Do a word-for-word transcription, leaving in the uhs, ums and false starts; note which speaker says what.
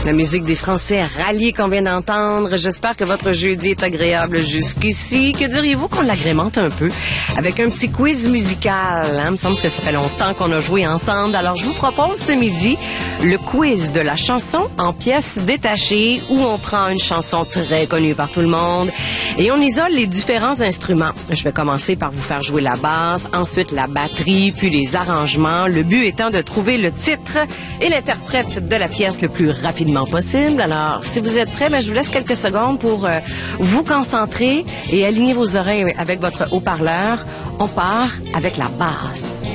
Speaker 1: La musique des Français ralliés qu'on vient d'entendre. J'espère que votre jeudi est agréable jusqu'ici. Que diriez-vous qu'on l'agrémente un peu avec un petit quiz musical? Hein? Il me semble que ça fait longtemps qu'on a joué ensemble. Alors, je vous propose ce midi le quiz de la chanson en pièces détachées où on prend une chanson très connue par tout le monde et on isole les différents instruments. Je vais commencer par vous faire jouer la basse, ensuite la batterie, puis les arrangements. Le but étant de trouver le titre et l'interprète de la pièce le plus rapidement possible. Alors, si vous êtes prêts, ben, je vous laisse quelques secondes pour euh, vous concentrer et aligner vos oreilles avec votre haut-parleur. On part avec la basse.